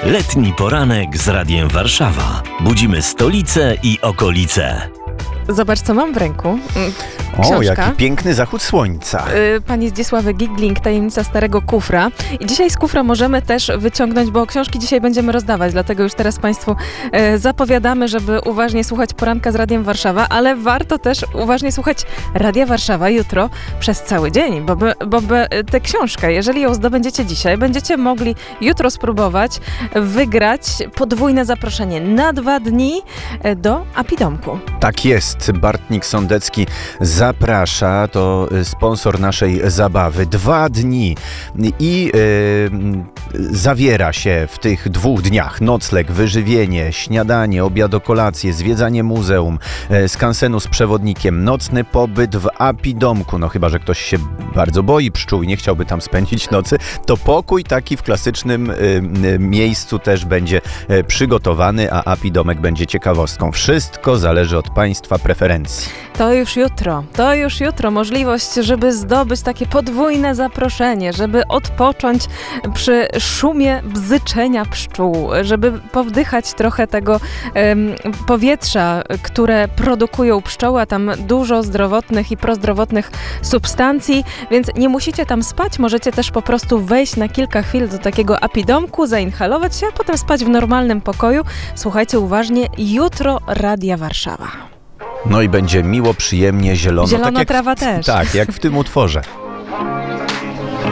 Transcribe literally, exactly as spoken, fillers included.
Letni poranek z Radiem Warszawa. Budzimy stolicę i okolice. Zobacz, co mam w ręku. Książka. O, jaki piękny zachód słońca. Yy, pani Zdzisławy Gigling, Tajemnica starego kufra. I dzisiaj z kufra możemy też wyciągnąć, bo książki dzisiaj będziemy rozdawać, dlatego już teraz Państwu yy, zapowiadamy, żeby uważnie słuchać poranka z Radiem Warszawa, ale warto też uważnie słuchać Radia Warszawa jutro przez cały dzień, bo, by, bo by tę książkę, jeżeli ją zdobędziecie dzisiaj, będziecie mogli jutro spróbować wygrać podwójne zaproszenie na dwa dni do Apidomku. Tak jest. Bartnik Sądecki zaprasza, to sponsor naszej zabawy. Dwa dni i yy, zawiera się w tych dwóch dniach nocleg, wyżywienie, śniadanie, obiad, kolację, zwiedzanie muzeum, yy, skansenu z przewodnikiem, nocny pobyt w Apidomku. No chyba, że ktoś się bardzo boi pszczół i nie chciałby tam spędzić nocy, to pokój taki w klasycznym yy, miejscu też będzie yy, przygotowany, a Apidomek będzie ciekawostką. Wszystko zależy od Państwa preferencji. To już jutro, to już jutro możliwość, żeby zdobyć takie podwójne zaproszenie, żeby odpocząć przy szumie bzyczenia pszczół, żeby powdychać trochę tego um, powietrza, które produkują pszczoły, a tam dużo zdrowotnych i prozdrowotnych substancji, więc nie musicie tam spać, możecie też po prostu wejść na kilka chwil do takiego Apidomku, zainhalować się, a potem spać w normalnym pokoju. Słuchajcie uważnie, jutro Radia Warszawa. No i będzie miło, przyjemnie, zielono. Zielona tak jak trawa w, też. Tak, jak w tym utworze.